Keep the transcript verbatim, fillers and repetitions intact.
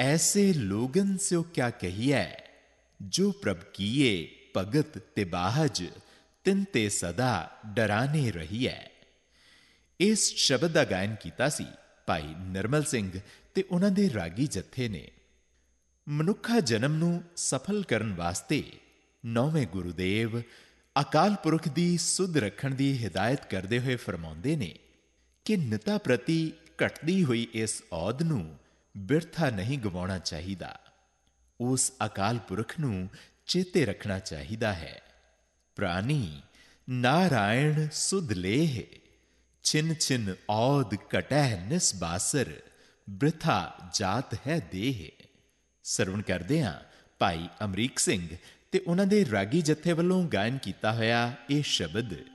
ऐसे लोगन स्यो क्या कहिए, जो प्रभ कीए भगत ते बाहज, तिन ते सदा डराने रहिए। इस शब्द का गायन किया सी भाई निर्मल सिंह ते उन्हां दे रागी जत्थे ने। मनुखा जन्म नूं सफल करन वास्ते नौवें गुरुदेव अकाल पुरख दी सुध रखण दी हिदायत करदे होए फरमाउंदे ने कि निता प्रति घटदी हुई इस औद नूं बिरथा नहीं गवाउणा चाहीदा। उस अकाल पुरख नूं चेते रखना चाहिदा है। प्राणी नारायण सुध लेह, छिन छिन औद कटह निसबासर, बिरथा जात है देह। सरवण करदे हां भाई अमरीक सिंह ते उन्हां दे रागी जत्थे वल्लों गायन कीता होया यह शब्द